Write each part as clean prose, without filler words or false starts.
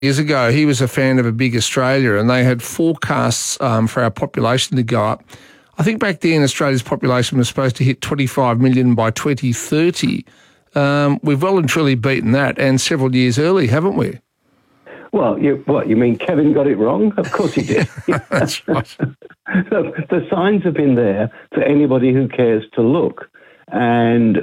years ago, he was a fan of a big Australia, and they had forecasts for our population to go up. I think back then Australia's population was supposed to hit 25 million by 2030. We've well and truly beaten that, and several years early, haven't we? Well, you mean Kevin got it wrong? Of course he did. That's right. The signs have been there for anybody who cares to look. And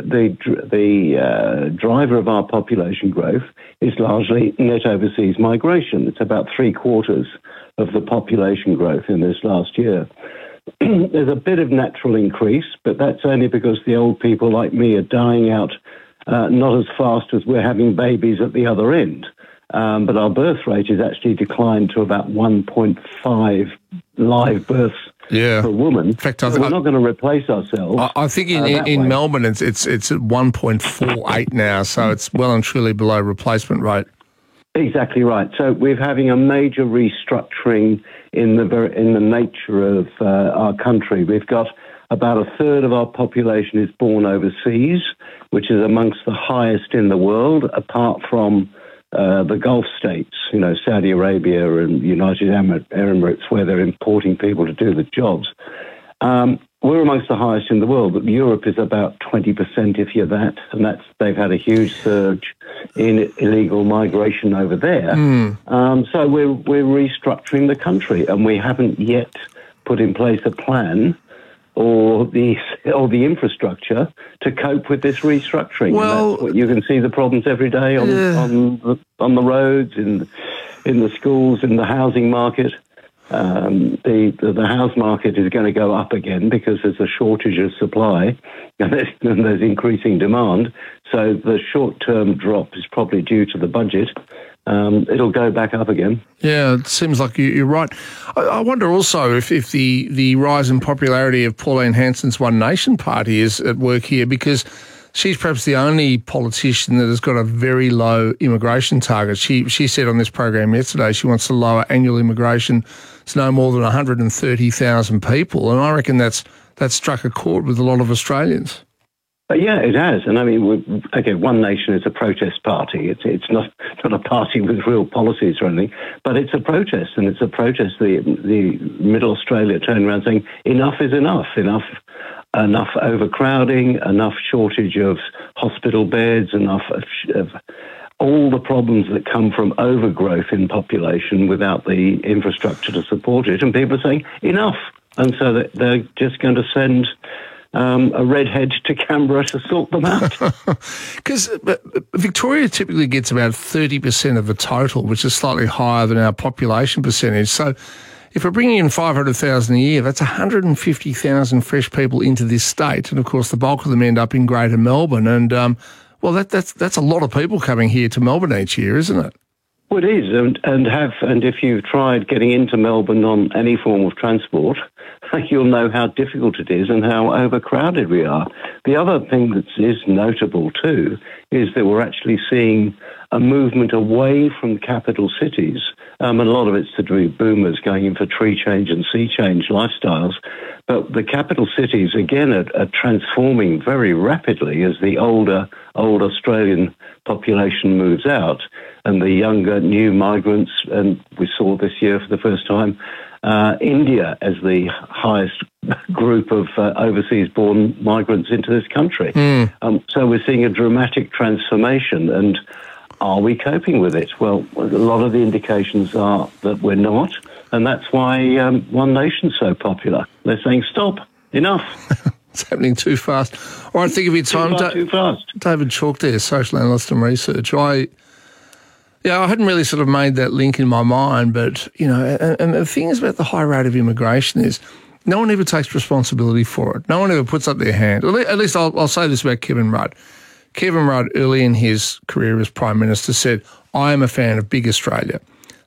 the driver of our population growth is largely net overseas migration. It's about 3/4 of the population growth in this last year. There's a bit of natural increase, but that's only because the old people like me are dying out not as fast as we're having babies at the other end. But our birth rate has actually declined to about 1.5 live births per woman. In fact, so we're not going to replace ourselves. I think in Melbourne it's at 1.48 now, so it's well and truly below replacement rate. Exactly right. So we're having a major restructuring in the nature of our country. We've got about a third of our population is born overseas, which is amongst the highest in the world, apart from the Gulf states, Saudi Arabia and United Arab Emirates, where they're importing people to do the jobs. We're amongst the highest in the world, but Europe is about 20%, if you're that, and they've had a huge surge in illegal migration over there. So we're restructuring the country, and we haven't yet put in place a plan or the infrastructure to cope with this restructuring. Well, you can see the problems every day on the roads, in the schools, in the housing market. The house market is going to go up again because there's a shortage of supply and there's increasing demand. So the short-term drop is probably due to the budget. It'll go back up again. Yeah, it seems like you're right. I wonder also if the rise in popularity of Pauline Hanson's One Nation party is at work here, because she's perhaps the only politician that has got a very low immigration target. She said on this program yesterday she wants to lower annual immigration to no more than 130,000 people, and I reckon that's struck a chord with a lot of Australians. Yeah, it has. And I mean, One Nation is a protest party. It's not a party with real policies or anything, but it's a protest, and it's a protest. The Middle Australia turned around saying, enough is enough, enough overcrowding, enough shortage of hospital beds, enough of all the problems that come from overgrowth in population without the infrastructure to support it. And people are saying, enough. And so they're just going to send a redhead to Canberra to sort them out. Because Victoria typically gets about 30% of the total, which is slightly higher than our population percentage. So if we're bringing in 500,000 a year, that's 150,000 fresh people into this state. And, of course, the bulk of them end up in Greater Melbourne. And, that's a lot of people coming here to Melbourne each year, isn't it? Well, it is. And if you've tried getting into Melbourne on any form of transport, you'll know how difficult it is and how overcrowded we are. The other thing that is notable too is that we're actually seeing a movement away from capital cities. And a lot of it's to do with boomers going in for tree change and sea change lifestyles. But the capital cities, again, are transforming very rapidly as the old Australian population moves out and the younger new migrants, and we saw this year for the first time, India as the highest group of overseas-born migrants into this country. So we're seeing a dramatic transformation, and are we coping with it? Well, a lot of the indications are that we're not, and that's why One Nation's so popular. They're saying, stop, enough. It's happening too fast. All right, think of your time. Too fast. David Chalk there, social analyst and research. I hadn't really sort of made that link in my mind, but, and the thing is about the high rate of immigration is no one ever takes responsibility for it. No one ever puts up their hand. At least I'll say this about Kevin Rudd. Kevin Rudd, early in his career as Prime Minister, said, I am a fan of Big Australia.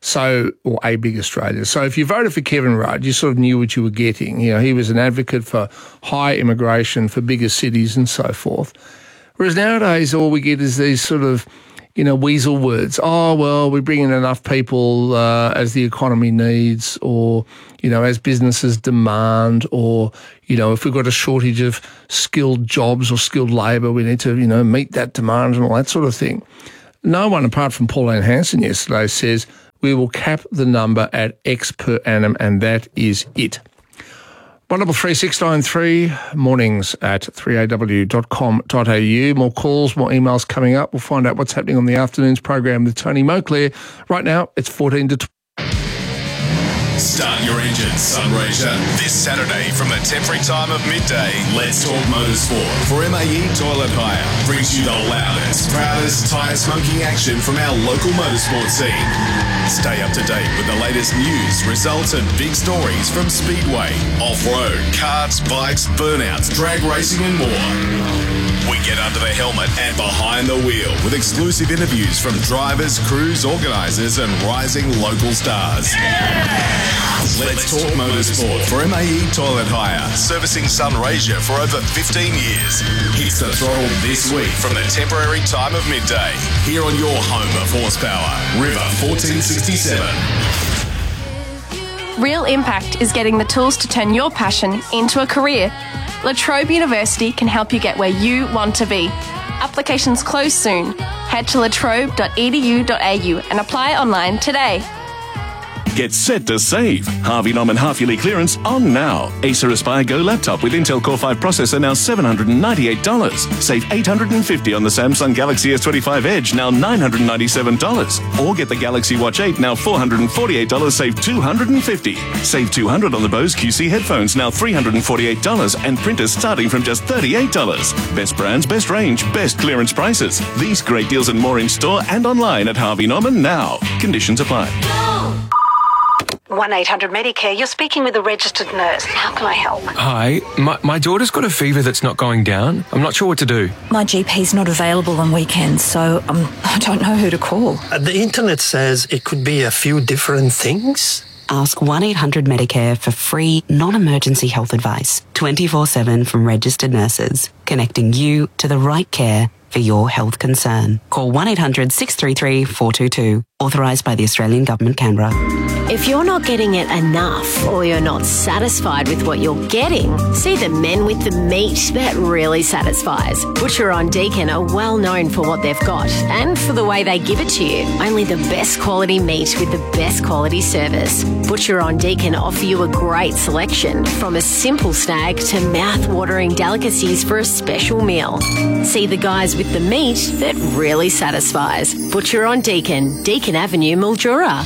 Or a Big Australia. So if you voted for Kevin Rudd, you sort of knew what you were getting. He was an advocate for high immigration, for bigger cities and so forth. Whereas nowadays, all we get is these sort of, weasel words. Oh, well, we bring in enough people as the economy needs, or, as businesses demand, or, if we've got a shortage of skilled jobs or skilled labour, we need to, meet that demand and all that sort of thing. no one apart from Pauline Hanson yesterday says we will cap the number at X per annum, and that is it. 133693, mornings at 3aw.com.au. More calls, more emails coming up. We'll find out what's happening on the afternoon's program with Tony Moclair. Right now, it's 14 to 12. Start your engines, Sunraysia. This Saturday from the temporary time of midday, Let's Talk Motorsport for MAE Toilet Hire brings you the loudest, proudest tyre smoking action from our local motorsport scene. Stay up to date with the latest news, results and big stories from Speedway, off-road, karts, bikes, burnouts, drag racing and more. We get under the helmet and behind the wheel with exclusive interviews from drivers, crews, organisers and rising local stars. Yeah! Let's Talk Motorsport for MAE Toilet Hire, servicing Sunraysia for over 15 years. Hits the throttle this week from the temporary time of midday. Here on your home of horsepower, River 1467. Real Impact is getting the tools to turn your passion into a career. La Trobe University can help you get where you want to be. Applications close soon. Head to latrobe.edu.au and apply online today. Get set to save. Harvey Norman half-yearly clearance on now. Acer Aspire Go laptop with Intel Core 5 processor now $798. Save $850 on the Samsung Galaxy S25 Edge, now $997. Or get the Galaxy Watch 8, now $448, save $250. Save $200 on the Bose QC headphones, now $348, and printers starting from just $38. Best brands, best range, best clearance prices. These great deals and more in store and online at Harvey Norman now. Conditions apply. 1-800-Medicare, you're speaking with a registered nurse. How can I help? Hi, my daughter's got a fever that's not going down. I'm not sure what to do. My GP's not available on weekends, so I don't know who to call. The internet says it could be a few different things. Ask 1-800-Medicare for free, non-emergency health advice, 24/7 from registered nurses, connecting you to the right care for your health concern. Call 1-800-633-422. Authorised by the Australian Government, Canberra. If you're not getting it enough or you're not satisfied with what you're getting, see the men with the meat that really satisfies. Butcher on Deakin are well known for what they've got and for the way they give it to you. Only the best quality meat with the best quality service. Butcher on Deakin offer you a great selection, from a simple snag to mouth-watering delicacies for a special meal. See the guys with the meat that really satisfies. Butcher on Deakin, Deakin Avenue, Mildura.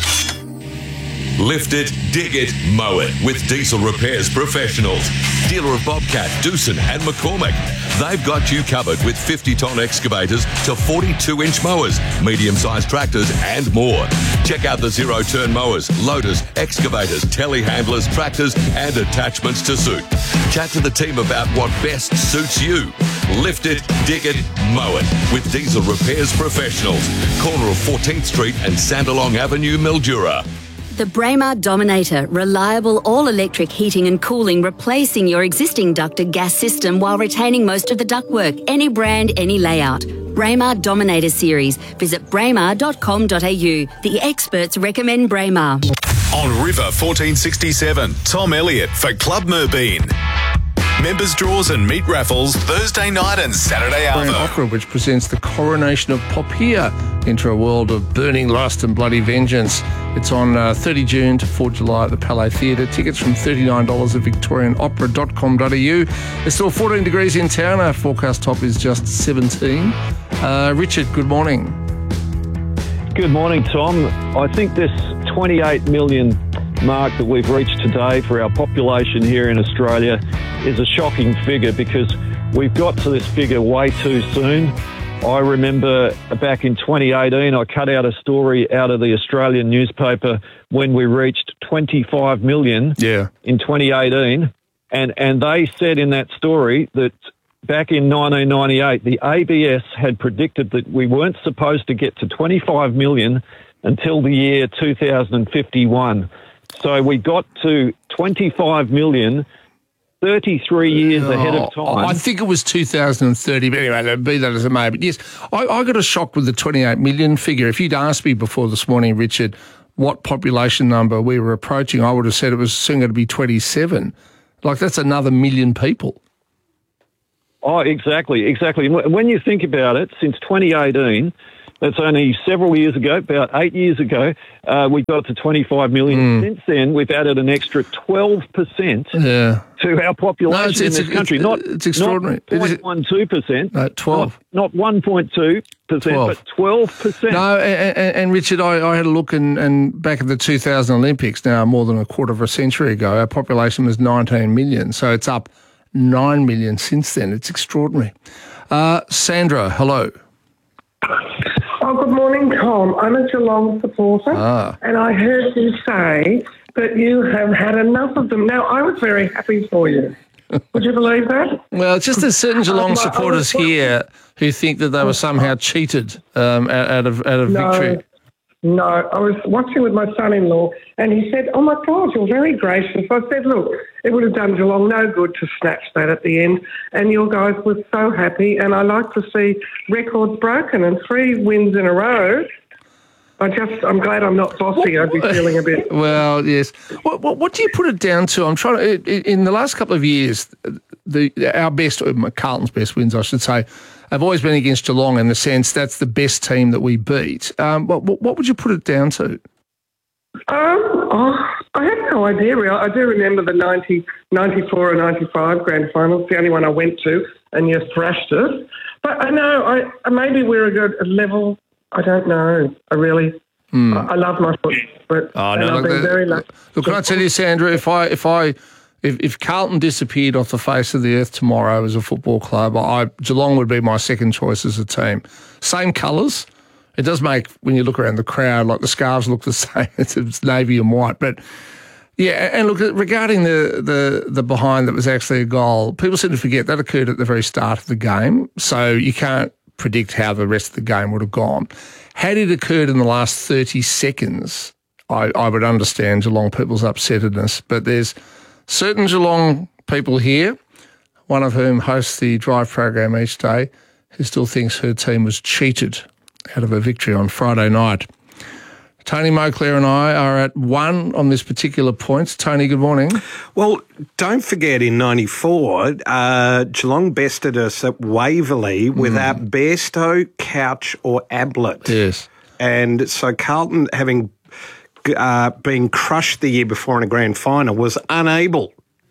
Lift it, dig it, mow it with Diesel Repairs Professionals. Dealer of Bobcat, Doosan and McCormick. They've got you covered with 50-ton excavators to 42-inch mowers, medium-sized tractors and more. Check out the zero-turn mowers, loaders, excavators, telehandlers, tractors and attachments to suit. Chat to the team about what best suits you. Lift it, dig it, mow it with Diesel Repairs Professionals. Corner of 14th Street and Sandalong Avenue, Mildura. The Braemar Dominator, reliable all-electric heating and cooling, replacing your existing ducted gas system while retaining most of the ductwork. Any brand, any layout. Braemar Dominator Series. Visit braemar.com.au. The experts recommend Braemar. On River 1467, Tom Elliott for Club Merbeen. Members draws and meat raffles Thursday night and Saturday An opera which presents the coronation of Poppea into a world of burning lust and bloody vengeance. It's on 30 June to 4 July at the Palais Theatre. Tickets from $39 at victorianopera.com.au. It's still 14 degrees in town. Our forecast top is just 17. Richard, good morning. Good morning, Tom. I think this 28 million mark that we've reached today for our population here in Australia is a shocking figure, because we've got to this figure way too soon. I remember back in 2018, I cut out a story out of the Australian newspaper when we reached 25 million in 2018. And they said in that story that back in 1998, the ABS had predicted that we weren't supposed to get to 25 million until the year 2051. So we got to 25 million 33 years ahead of time. I think it was 2030, but anyway, be that as it may. But yes, I got a shock with the 28 million figure. If you'd asked me before this morning, Richard, what population number we were approaching, I would have said it was soon going to be 27. Like, that's another million people. Oh, exactly. When you think about it, since 2018, That's only several years ago, about 8 years ago. We got to 25 million. Since then, we've added an extra 12% to our population in this country. It's extraordinary. Not 0.12%. No, 12. Not 1.2%, but 12%. No, and Richard, I had a look, and back at the 2000 Olympics, now more than a quarter of a century ago, our population was 19 million. So it's up 9 million since then. It's extraordinary. Sandra, hello. Oh, good morning, Tom. I'm a Geelong supporter, and I heard you say that you have had enough of them. Now, I was very happy for you. Would you believe that? Well, it's just there's certain Geelong supporters here who think that they were somehow cheated out of victory. No, I was watching with my son-in-law, and he said, "Oh my God, you're very gracious." I said, "Look, it would have done Geelong no good to snatch that at the end, and your guys were so happy, and I like to see records broken and 3 wins in a row." I'm glad I'm not bossy. I'd be feeling a bit. Well, yes. What do you put it down to? I'm trying to. In the last couple of years, our best, Carlton's best wins, I should say, have always been against Geelong in the sense that's the best team that we beat. What would you put it down to? I have no idea, really. I do remember the 90, 94 and 95 grand finals, the only one I went to, and you thrashed us. But I know, maybe we're a good level. I don't know. I really, I love my foot, but I've been very lucky. Look, can I tell you, Sandra, if Carlton disappeared off the face of the earth tomorrow as a football club, Geelong would be my second choice as a team. Same colours. It does make, when you look around the crowd, like the scarves look the same. It's navy and white. But, yeah, and look, regarding the behind that was actually a goal, people seem to forget that occurred at the very start of the game, so you can't predict how the rest of the game would have gone. Had it occurred in the last 30 seconds, I would understand Geelong people's upsetness, but there's certain Geelong people here, one of whom hosts the Drive program each day, who still thinks her team was cheated out of a victory on Friday night. Tony Moclair and I are at one on this particular point. Tony, good morning. Well, don't forget in 94, Geelong bested us at Waverley without Bairstow, Couch or Ablett. Yes. And so Carlton, having been crushed the year before in a grand final, was unable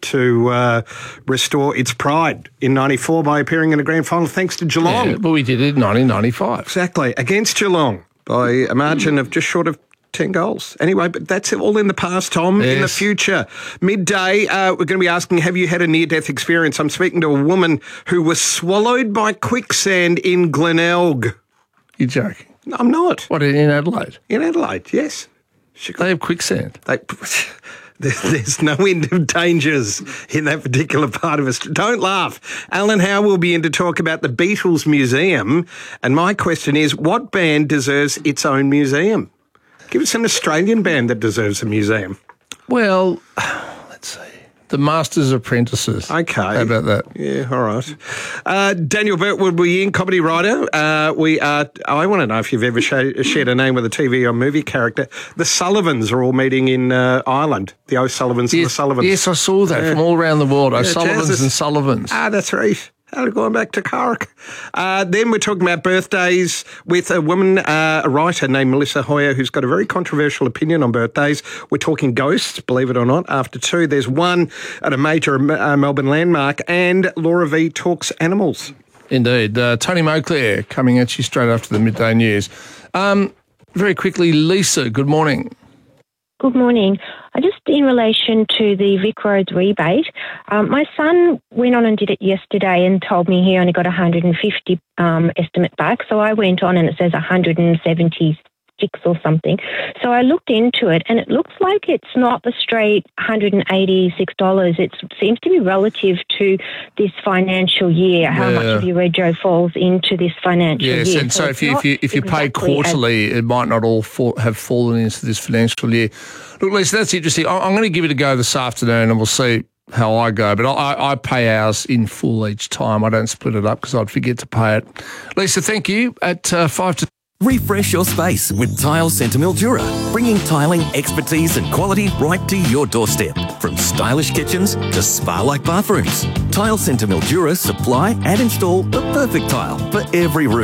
to restore its pride in 94 by appearing in a grand final thanks to Geelong. Yeah, but we did it in 1995. Exactly, against Geelong by a margin of just short of 10 goals. Anyway, but that's all in the past, Tom. Yes. In the future, midday, we're going to be asking, have you had a near-death experience? I'm speaking to a woman who was swallowed by quicksand in Glenelg. You're joking? No, I'm not. What, in Adelaide? In Adelaide, yes. They have quicksand? There's no end of dangers in that particular part of us. Don't laugh. Alan Howe will be in to talk about the Beatles Museum. And my question is, what band deserves its own museum? Give us an Australian band that deserves a museum. Well, let's see. The Masters Apprentices. Okay. How about that? Yeah, all right. Daniel Burt will be in, comedy writer. I want to know if you've ever shared a name with a TV or movie character. The Sullivans are all meeting in Ireland. The O'Sullivans and the Sullivans. Yes, I saw that from all around the world. O'Sullivans and Sullivans. That's right. Going back to Cork. Then we're talking about birthdays with a woman, a writer named Melissa Hoyer, who's got a very controversial opinion on birthdays. We're talking ghosts, believe it or not. After 2, there's one at a major Melbourne landmark, and Laura V talks animals. Indeed. Tony Moclair coming at you straight after the midday news. Very quickly, Lisa, good morning. Good morning. Just in relation to the Vic Roads rebate, my son went on and did it yesterday and told me he only got 150 estimate back. So I went on and it says 176 or something. So I looked into it and it looks like it's not the straight $186. It seems to be relative to this financial year, how much of your rego falls into this financial year. Yes, and so if you pay quarterly, it might not all have fallen into this financial year. Look, Lisa, that's interesting. I'm going to give it a go this afternoon and we'll see how I go. But I pay ours in full each time. I don't split it up because I'd forget to pay it. Lisa, thank you. At 5 to... Refresh your space with Tile Centre Mildura, bringing tiling expertise and quality right to your doorstep. From stylish kitchens to spa-like bathrooms, Tile Centre Mildura supply and install the perfect tile for every room.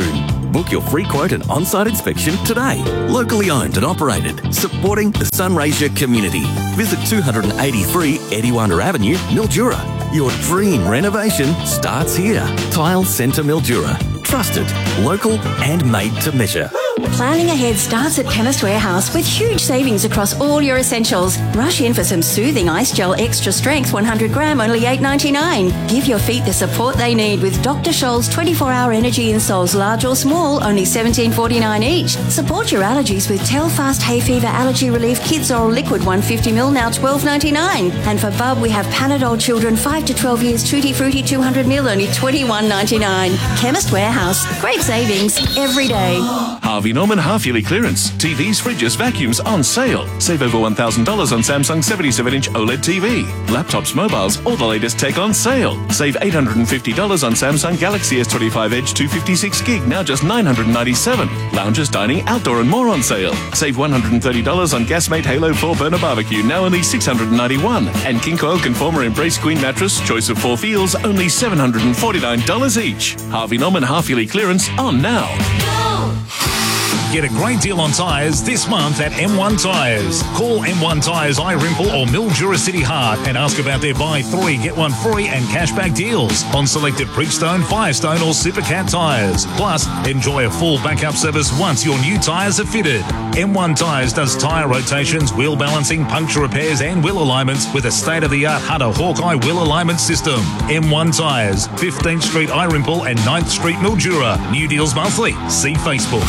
Book your free quote and on-site inspection today. Locally owned and operated, supporting the Sunraysia community. Visit 283 Ediwanda Avenue, Mildura. Your dream renovation starts here. Tile Centre Mildura. Trusted, local and made to measure. Planning ahead starts at Chemist Warehouse with huge savings across all your essentials. Rush in for some soothing ice gel extra strength 100 gram, only $8.99. Give your feet the support they need with Dr. Scholl's 24-hour energy insoles, large or small, only $17.49 each. Support your allergies with Telfast Hay Fever Allergy Relief Kids Oral Liquid 150ml, now $12.99. And for Bub, we have Panadol Children 5 to 12 years Tutti Frutti 200ml, only $21.99. Chemist Warehouse. Great savings every day. Harvey Norman half-yearly clearance. TVs, fridges, vacuums on sale. Save over $1,000 on Samsung 77-inch OLED TV. Laptops, mobiles, all the latest tech on sale. Save $850 on Samsung Galaxy S25 Edge 256 gig, now just $997. Lounges, dining, outdoor and more on sale. Save $130 on Gasmate Halo 4 burner barbecue, now only $691. And King Coil Conformer Embrace Queen mattress, choice of 4 feels, only $749 each. Harvey Norman half-yearly clearance on now. Get a great deal on tyres this month at M1 Tyres. Call M1 Tyres Irimple or Mildura City Heart and ask about their buy 3, get 1 free and cashback deals on selected Bridgestone, Firestone or Supercat tyres. Plus, enjoy a full backup service once your new tyres are fitted. M1 Tyres does tyre rotations, wheel balancing, puncture repairs and wheel alignments with a state-of-the-art Hunter Hawkeye wheel alignment system. M1 Tyres, 15th Street Irimple and 9th Street Mildura. New deals monthly. See Facebook.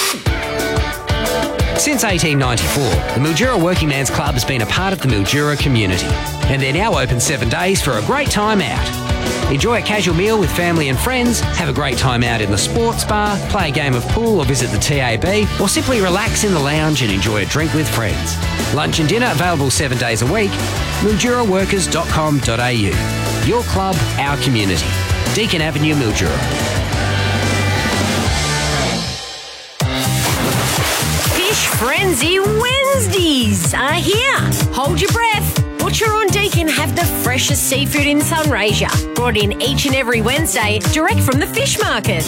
Since 1894, the Mildura Working Man's Club has been a part of the Mildura community, and they're now open 7 days for a great time out. Enjoy a casual meal with family and friends, have a great time out in the sports bar, play a game of pool or visit the TAB, or simply relax in the lounge and enjoy a drink with friends. Lunch and dinner available 7 days a week. MilduraWorkers.com.au. Your club, our community. Deakin Avenue, Mildura. Fish Frenzy Wednesdays are here. Hold your breath. Butcher on Deakin have the freshest seafood in Sunraysia, brought in each and every Wednesday direct from the fish markets.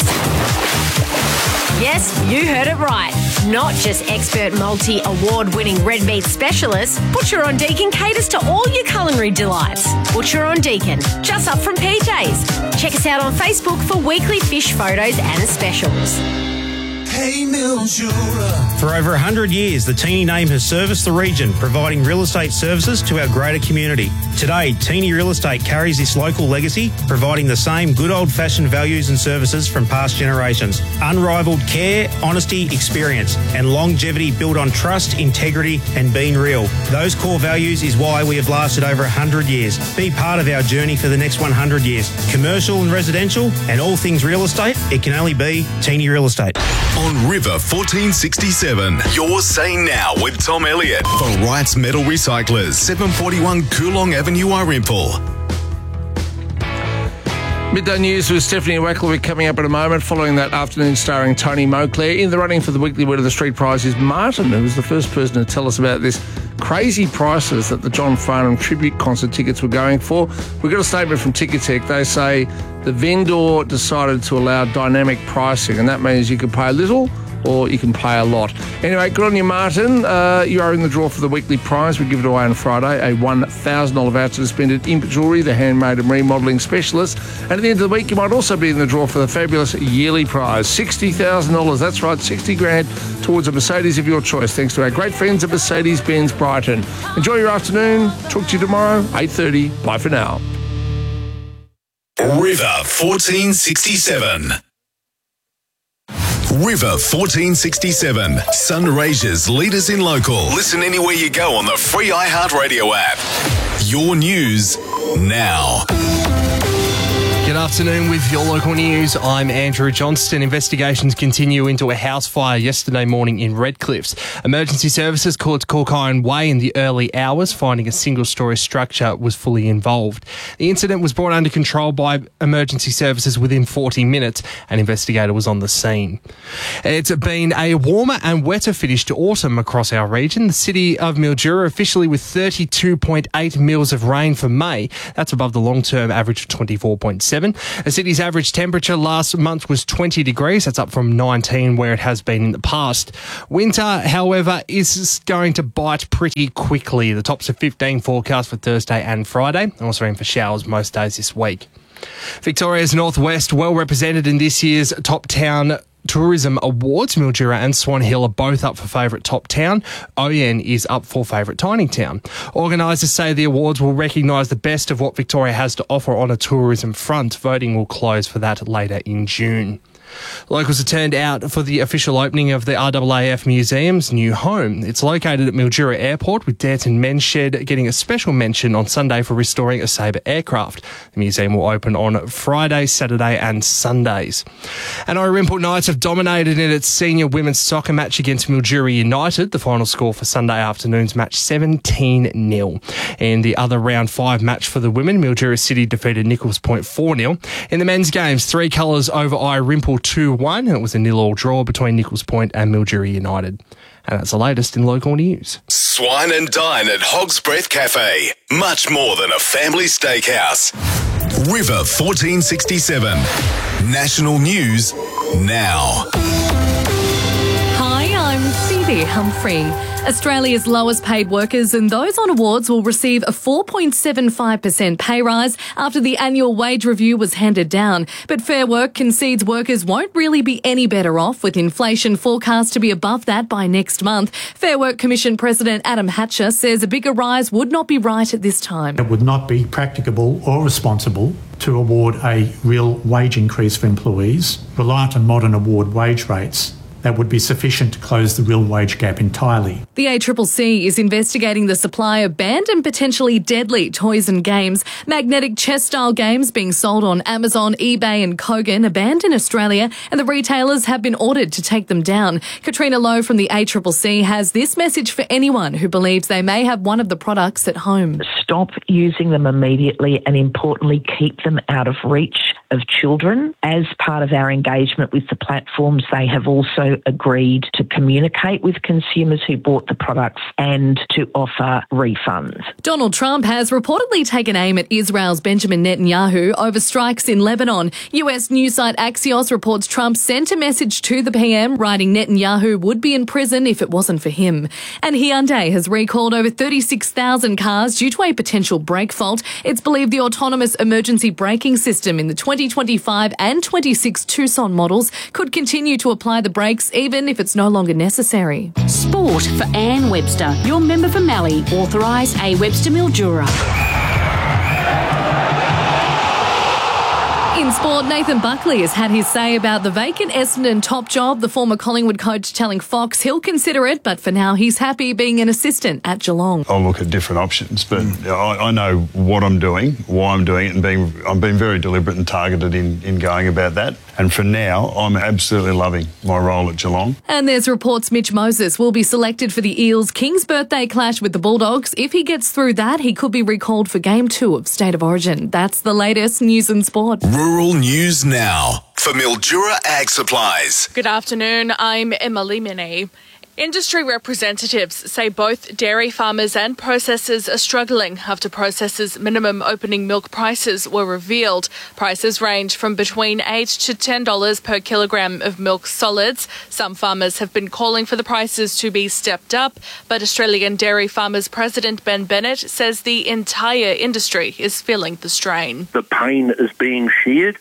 Yes, you heard it right. Not just expert multi-award-winning red meat specialists, Butcher on Deakin caters to all your culinary delights. Butcher on Deakin, just up from PJ's. Check us out on Facebook for weekly fish photos and specials. Hey Mildura. For over 100 years, the Teeny name has serviced the region, providing real estate services to our greater community. Today, Teeny Real Estate carries this local legacy, providing the same good old-fashioned values and services from past generations. Unrivaled care, honesty, experience, and longevity built on trust, integrity, and being real. Those core values is why we have lasted over 100 years. Be part of our journey for the next 100 years. Commercial and residential, and all things real estate, it can only be Teeny Real Estate. On River 1467, you're saying now with Tom Elliott for Wright's Metal Recyclers, 741 Coolong Avenue, Irimple. Midday News with Stephanie Wackler coming up in a moment, following that afternoon starring Tony Moclair. In the running for the weekly Word of the Street prize is Martin, who was the first person to tell us about this crazy prices that the John Farnham tribute concert tickets were going for. We got a statement from Ticketek. They say the vendor decided to allow dynamic pricing, and that means you can pay a little or you can pay a lot. Anyway, good on you, Martin. You are in the draw for the weekly prize. We give it away on Friday, a $1,000 voucher to spend at Imp Jewellery, the handmade and remodelling specialist. And at the end of the week, you might also be in the draw for the fabulous yearly prize, $60,000. That's right, 60 grand towards a Mercedes of your choice, thanks to our great friends at Mercedes-Benz Brighton. Enjoy your afternoon. Talk to you tomorrow, 8:30. Bye for now. River 1467. River 1467, Sunraysia's leaders in local. Listen anywhere you go on the free iHeartRadio app. Your news now. Good afternoon with your local news. I'm Andrew Johnston. Investigations continue into a house fire yesterday morning in Redcliffs. Emergency services called to Corkiron Way in the early hours, finding a single-storey structure was fully involved. The incident was brought under control by emergency services within 40 minutes. An investigator was on the scene. It's been a warmer and wetter finish to autumn across our region. The city of Mildura officially with 32.8 mils of rain for May. That's above the long-term average of 24.7. 27. The city's average temperature last month was 20 degrees. That's up from 19 where it has been in the past. Winter, however, is going to bite pretty quickly. The tops of 15 forecast for Thursday and Friday. Also in for showers most days this week. Victoria's Northwest well represented in this year's Top Town Tourism Awards. Mildura and Swan Hill are both up for favourite Top Town. Oyen is up for favourite Tiny Town. Organisers say the awards will recognise the best of what Victoria has to offer on a tourism front. Voting will close for that later in June. Locals have turned out for the official opening of the RAAF Museum's new home. It's located at Mildura Airport, with Danton Men's Shed getting a special mention on Sunday for restoring a Sabre aircraft. The museum will open on Friday, Saturday and Sundays. And Dalrymple Knights have dominated in its senior women's soccer match against Mildura United. The final score for Sunday afternoon's match 17-0. In the other round 5 match for the women, Mildura City defeated Nichols Point 4-0. In the men's games, 3 colours over Dalrymple 2-1, and it was a 0-0 draw between Nichols Point and Mildura United. And that's the latest in local news. Swine and dine at Hog's Breath Cafe. Much more than a family steakhouse. River 1467. National news now. Hi, I'm Phoebe Humphrey. Australia's lowest paid workers and those on awards will receive a 4.75% pay rise after the annual wage review was handed down. But Fair Work concedes workers won't really be any better off, with inflation forecast to be above that by next month. Fair Work Commission President Adam Hatcher says a bigger rise would not be right at this time. It would not be practicable or responsible to award a real wage increase for employees reliant on modern award wage rates that would be sufficient to close the real wage gap entirely. The ACCC is investigating the supply of banned and potentially deadly toys and games. Magnetic chess-style games being sold on Amazon, eBay and Kogan are banned in Australia, and the retailers have been ordered to take them down. Katrina Lowe from the ACCC has this message for anyone who believes they may have one of the products at home. Stop using them immediately, and importantly, keep them out of reach of children. As part of our engagement with the platforms, they have also agreed to communicate with consumers who bought the products and to offer refunds. Donald Trump has reportedly taken aim at Israel's Benjamin Netanyahu over strikes in Lebanon. US news site Axios reports Trump sent a message to the PM writing Netanyahu would be in prison if it wasn't for him. And Hyundai has recalled over 36,000 cars due to a potential brake fault. It's believed the autonomous emergency braking system in the 2025 and 26 Tucson models could continue to apply the brakes even if it's no longer necessary. Sport for Anne Webster, your member for Mallee, authorise A. Webster Mildura. In sport, Nathan Buckley has had his say about the vacant Essendon top job. The former Collingwood coach telling Fox he'll consider it, but for now he's happy being an assistant at Geelong. I'll look at different options, but I know what I'm doing, why I'm doing it, and I'm being very deliberate and targeted in going about that. And for now, I'm absolutely loving my role at Geelong. And there's reports Mitch Moses will be selected for the Eels' King's Birthday clash with the Bulldogs. If he gets through that, he could be recalled for Game 2 of State of Origin. That's the latest news and sport. Rural news now for Mildura Ag Supplies. Good afternoon, I'm Emma Limini. Industry representatives say both dairy farmers and processors are struggling after processors' minimum opening milk prices were revealed. Prices range from between $8 to $10 per kilogram of milk solids. Some farmers have been calling for the prices to be stepped up, but Australian Dairy Farmers President Ben Bennett says the entire industry is feeling the strain. The pain is being shared.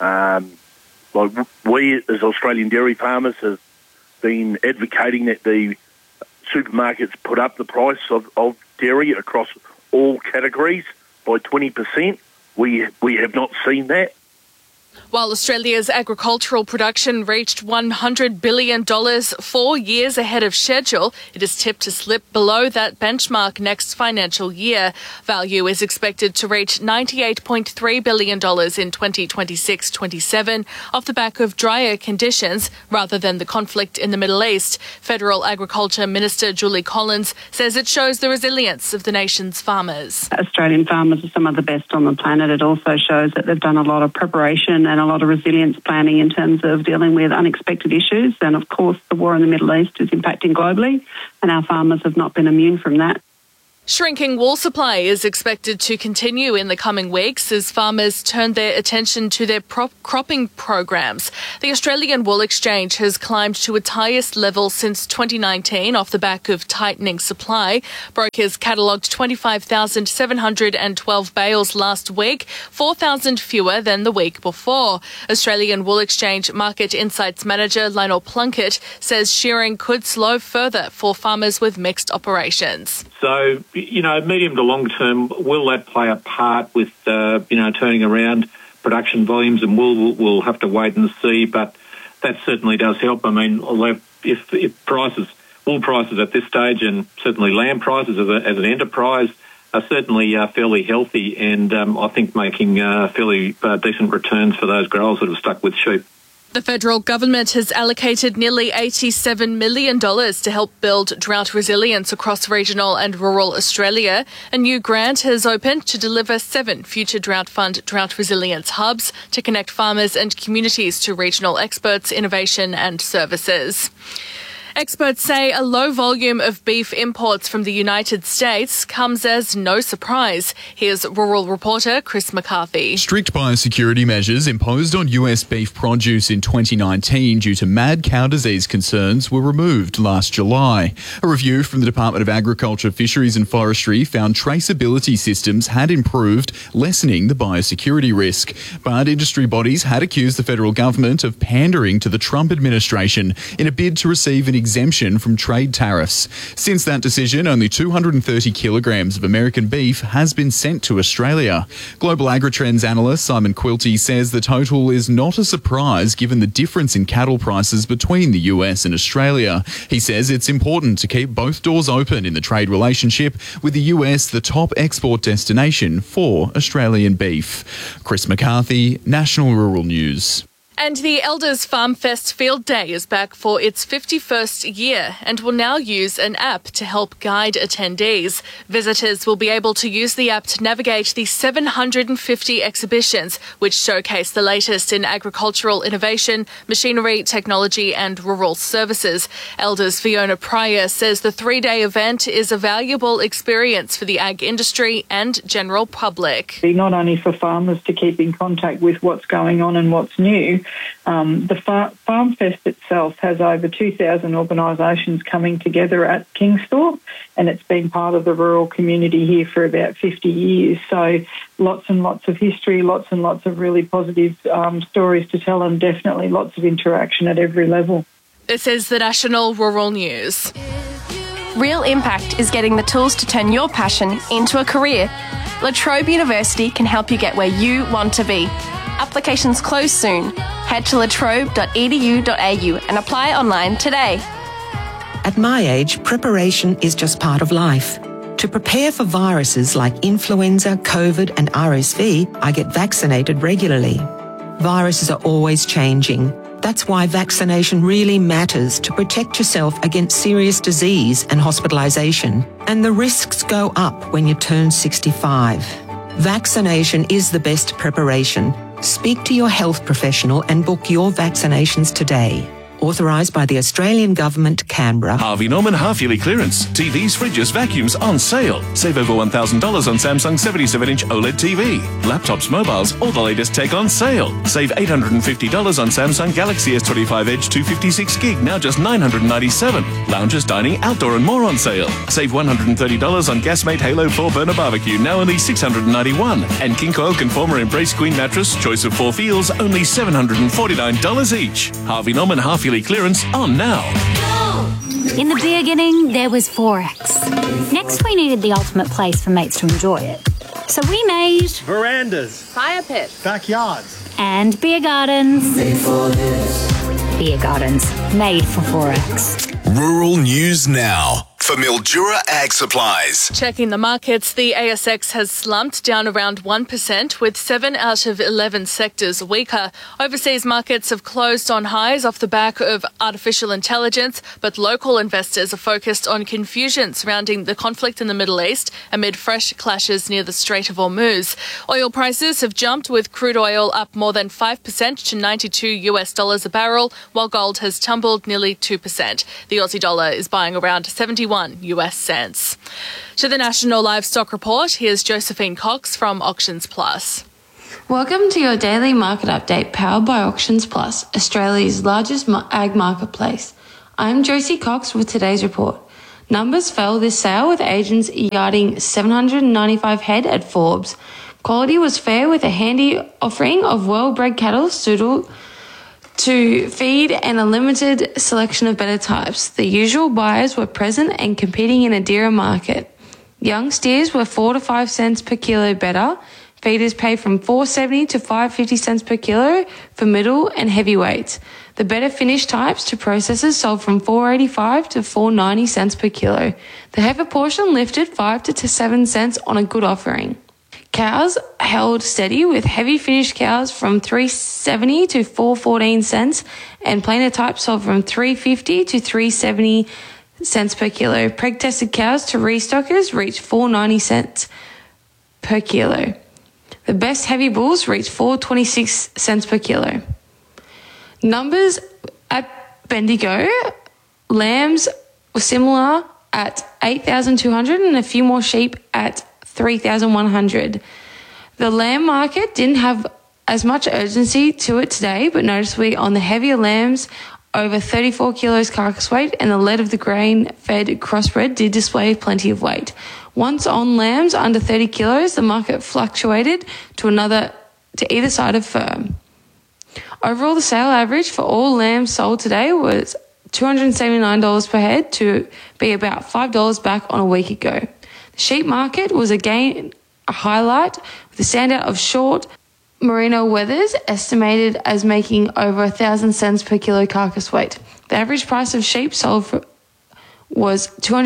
We as Australian dairy farmers have been advocating that the supermarkets put up the price of dairy across all categories by 20%. We have not seen that. While Australia's agricultural production reached $100 billion 4 years ahead of schedule, it is tipped to slip below that benchmark next financial year. Value is expected to reach $98.3 billion in 2026-27 off the back of drier conditions rather than the conflict in the Middle East. Federal Agriculture Minister Julie Collins says it shows the resilience of the nation's farmers. Australian farmers are some of the best on the planet. It also shows that they've done a lot of preparation and a lot of resilience planning in terms of dealing with unexpected issues. And of course, the war in the Middle East is impacting globally, and our farmers have not been immune from that. Shrinking wool supply is expected to continue in the coming weeks as farmers turn their attention to their cropping programs. The Australian Wool Exchange has climbed to its highest level since 2019 off the back of tightening supply. Brokers catalogued 25,712 bales last week, 4,000 fewer than the week before. Australian Wool Exchange Market Insights Manager Lionel Plunkett says shearing could slow further for farmers with mixed operations. So, medium to long term, will that play a part with, turning around production volumes? And we'll have to wait and see, but that certainly does help. I mean, if wool prices at this stage, and certainly lamb prices as an enterprise, are certainly fairly healthy, and I think making fairly decent returns for those growers that have stuck with sheep. The federal government has allocated nearly $87 million to help build drought resilience across regional and rural Australia. A new grant has opened to deliver 7 Future Drought Fund drought resilience hubs to connect farmers and communities to regional experts, innovation and services. Experts say a low volume of beef imports from the United States comes as no surprise. Here's rural reporter Chris McCarthy. Strict biosecurity measures imposed on US beef produce in 2019 due to mad cow disease concerns were removed last July. A review from the Department of Agriculture, Fisheries and Forestry found traceability systems had improved, lessening the biosecurity risk. But industry bodies had accused the federal government of pandering to the Trump administration in a bid to receive an exemption from trade tariffs. Since that decision, only 230 kilograms of American beef has been sent to Australia. Global AgriTrends analyst Simon Quilty says the total is not a surprise given the difference in cattle prices between the US and Australia. He says it's important to keep both doors open in the trade relationship, with the US the top export destination for Australian beef. Chris McCarthy, National Rural News. And the Elders Farm Fest Field Day is back for its 51st year and will now use an app to help guide attendees. Visitors will be able to use the app to navigate the 750 exhibitions, which showcase the latest in agricultural innovation, machinery, technology and rural services. Elders Fiona Pryor says the 3-day event is a valuable experience for the ag industry and general public. Not only for farmers to keep in contact with what's going on and what's new. The Farm Fest itself has over 2,000 organisations coming together at Kingsthorpe, and it's been part of the rural community here for about 50 years. So lots and lots of history, lots and lots of really positive stories to tell, and definitely lots of interaction at every level. This is the National Rural News. Real Impact is getting the tools to turn your passion into a career. La Trobe University can help you get where you want to be. Applications close soon. Head to latrobe.edu.au and apply online today. At my age, preparation is just part of life. To prepare for viruses like influenza, COVID and RSV, I get vaccinated regularly. Viruses are always changing. That's why vaccination really matters to protect yourself against serious disease and hospitalisation. And the risks go up when you turn 65. Vaccination is the best preparation. Speak to your health professional and book your vaccinations today. Authorised by the Australian Government, Canberra. Harvey Norman half-yearly clearance. TVs, fridges, vacuums on sale. Save over $1,000 on Samsung 77-inch OLED TV. Laptops, mobiles, all the latest tech on sale. Save $850 on Samsung Galaxy S25 Edge 256 gig, now just $997. Lounges, dining, outdoor and more on sale. Save $130 on Gasmate Halo 4 Burner Barbecue, now only $691. And King Coil Conformer Embrace Queen Mattress, choice of 4 feels, only $749 each. Harvey Norman half-yearly clearance on now. In the beginning, there was Forex. Next, we needed the ultimate place for mates to enjoy it. So we made verandas, fire pits, backyards, and beer gardens. Made for this. Beer gardens made for Forex. Rural News Now for Mildura Ag Supplies. Checking the markets, the ASX has slumped down around 1%, with 7 out of 11 sectors weaker. Overseas markets have closed on highs off the back of artificial intelligence, but local investors are focused on confusion surrounding the conflict in the Middle East amid fresh clashes near the Strait of Hormuz. Oil prices have jumped, with crude oil up more than 5% to $92 a barrel, while gold has tumbled nearly 2%. The Aussie dollar is buying around 71 $0.61 US cents. To the National Livestock Report, here's Josephine Cox from Auctions Plus. Welcome to your daily market update powered by Auctions Plus, Australia's largest ag marketplace. I'm Josie Cox with today's report. Numbers fell this sale with agents yarding 795 head at Forbes. Quality was fair with a handy offering of well-bred cattle suitable to feed and a limited selection of better types. The usual buyers were present and competing in a dearer market. Young steers were 4 to 5 cents per kilo better. Feeders pay from 4.70 to 5.50 cents per kilo for middle and heavyweights. The better finished types to processors sold from 4.85 to 4.90 cents per kilo. The heifer portion lifted 5 to 7 cents on a good offering. Cows held steady with heavy finished cows from 3.70 to 4.14 cents and plainer types sold from 3.50 to 3.70 cents per kilo. Preg tested cows to restockers reached 4.90 cents per kilo. The best heavy bulls reached 4.26 cents per kilo. Numbers at Bendigo, lambs were similar at 8,200 and a few more sheep at 3,100. The lamb market didn't have as much urgency to it today, but noticeably on the heavier lambs, over 34 kilos carcass weight and the lead of the grain-fed crossbred did display plenty of weight. Once on lambs under 30 kilos, the market fluctuated to either side of firm. Overall, the sale average for all lambs sold today was $279 per head to be about $5 back on a week ago. The sheep market was again a highlight with a standout of short merino wethers estimated as making over 1,000 cents per kilo carcass weight. The average price of sheep sold was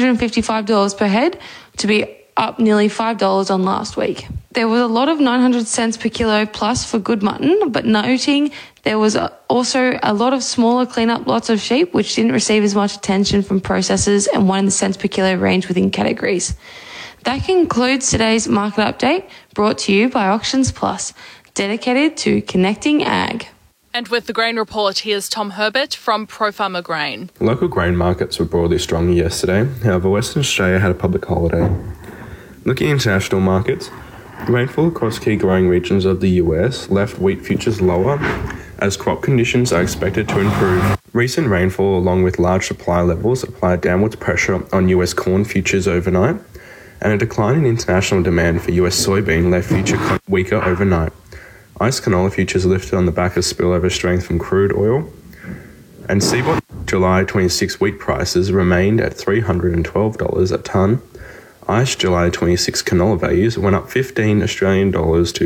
$255 per head to be up nearly $5 on last week. There was a lot of 900 cents per kilo plus for good mutton, but noting there was also a lot of smaller clean-up lots of sheep which didn't receive as much attention from processors and 1 cents per kilo range within categories. That concludes today's market update brought to you by Auctions Plus, dedicated to connecting ag. And with the grain report, here's Tom Herbert from ProFarmer Grain. Local grain markets were broadly stronger yesterday. However, Western Australia had a public holiday. Looking at international markets, rainfall across key growing regions of the US left wheat futures lower as crop conditions are expected to improve. Recent rainfall, along with large supply levels, applied downwards pressure on US corn futures overnight, and a decline in international demand for US soybean left future weaker overnight. ICE canola futures lifted on the back of spillover strength from crude oil, and CBOT July 26 wheat prices remained at $312 a tonne. ICE July 26 canola values went up 15 Australian dollars to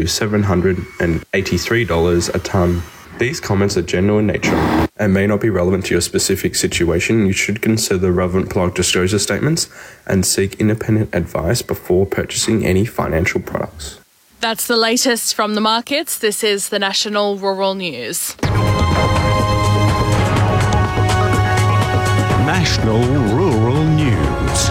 $783 a tonne. These comments are general in nature and may not be relevant to your specific situation. You should consider the relevant product disclosure statements and seek independent advice before purchasing any financial products. That's the latest from the markets. This is the National Rural News. National Rural News.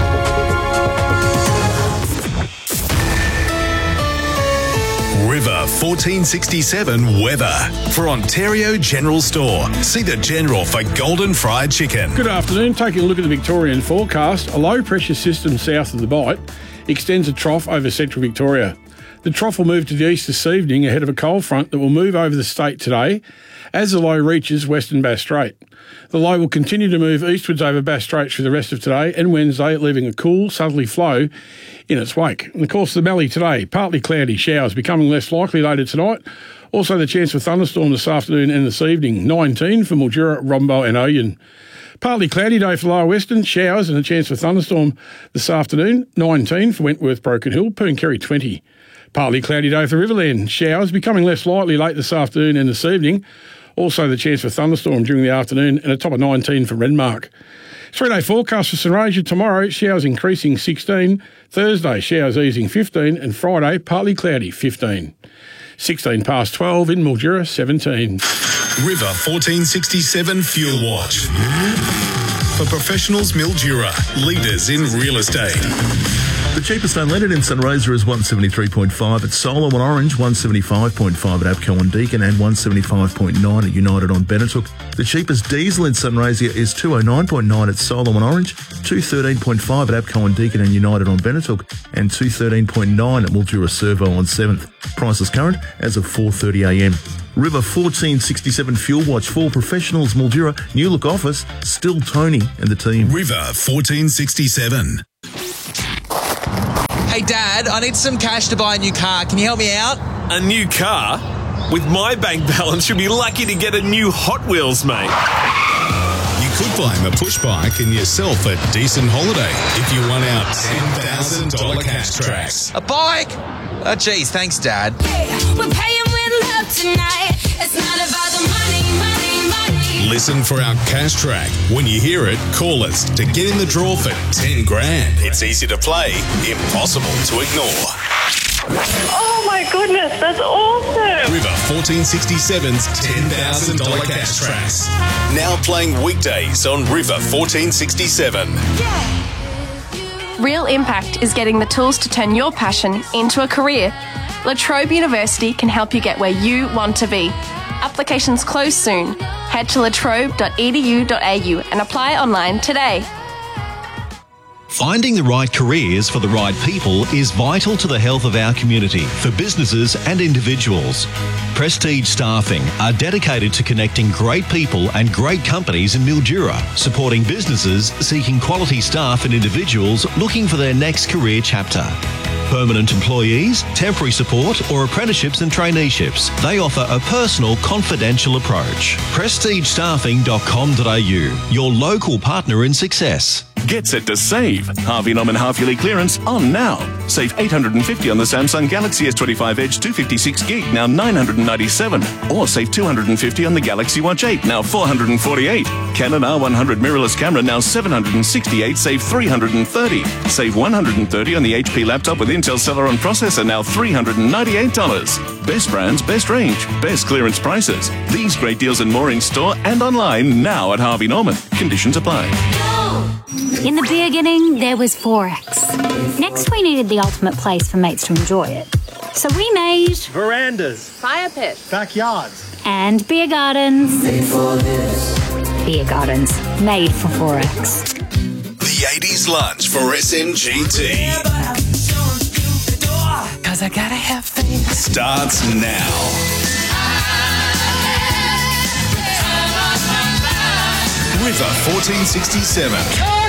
River 1467 weather for Ontario General Store. See the General for golden fried chicken. Good afternoon. Taking a look at the Victorian forecast, a low pressure system south of the Bight extends a trough over central Victoria. The trough will move to the east this evening ahead of a cold front that will move over the state today as the low reaches Western Bass Strait. The low will continue to move eastwards over Bass Strait through the rest of today and Wednesday, leaving a cool southerly flow in its wake. In the course of the Mallee today, partly cloudy, showers becoming less likely later tonight. Also the chance for thunderstorm this afternoon and this evening, 19 for Mildura, Rombo and Oyen. Partly cloudy day for Lower Western, showers and a chance for thunderstorm this afternoon, 19 for Wentworth, Broken Hill, Pooncarry 20. Partly cloudy day for Riverland, showers becoming less likely late this afternoon and this evening. Also the chance for thunderstorm during the afternoon and a top of 19 for Renmark. 3-day forecast for St Rasia tomorrow, showers increasing 16, Thursday showers easing 15 and Friday partly cloudy 15. 16 past 12 in Mildura 17. River 1467 Fuel Watch. For professionals, Mildura, leaders in real estate. The cheapest unleaded in Sunraysia is $173.5 at Solomon Orange, $175.5 at APCO on Deakin, and $175.9 at United on Benetooke. The cheapest diesel in Sunraysia is $209.9 at Solomon Orange, $213.5 at APCO on Deakin and United on Benetooke, and $213.9 at Mildura Servo on 7th. Prices current as of 4:30am. River 1467 Fuel Watch for professionals, Mildura, new look office, still Tony and the team. River 1467. Hey Dad, I need some cash to buy a new car. Can you help me out? A new car? With my bank balance, you'll be lucky to get a new Hot Wheels, mate. You could buy him a push bike and yourself a decent holiday if you won our $10,000 cash tracks. A bike? Oh geez, thanks Dad. We're paying with love tonight. It's not about the money, money, money. Listen for our cash track. When you hear it, call us to get in the draw for 10 grand. It's easy to play, impossible to ignore. Oh my goodness, that's awesome. River 1467's $10,000 cash tracks. Now playing weekdays on River 1467. Real Impact is getting the tools to turn your passion into a career. La Trobe University can help you get where you want to be. Applications close soon. Head to latrobe.edu.au and apply online today. Finding the right careers for the right people is vital to the health of our community, for businesses and individuals. Prestige Staffing are dedicated to connecting great people and great companies in Mildura, supporting businesses seeking quality staff and individuals looking for their next career chapter. Permanent employees, temporary support or apprenticeships and traineeships. They offer a personal, confidential approach. PrestigeStaffing.com.au, your local partner in success. Get set to save. Harvey Norman half-yearly clearance on now. Save $850 on the Samsung Galaxy S25 Edge 256GB, now $997. Or save $250 on the Galaxy Watch 8, now $448. Canon R100 mirrorless camera, now $768, save $330. Save $130 on the HP laptop with Intel Celeron processor, now $398. Best brands, best range, best clearance prices. These great deals and more in store and online now at Harvey Norman. Conditions apply. In the beginning, there was Forex. Next, we needed the ultimate place for mates to enjoy it. So we made verandas, fire pits, backyards, and beer gardens. Made for this. Beer gardens, made for Forex. The 80s lunch for SMGT. Cause I gotta have faith. Starts now. River 1467.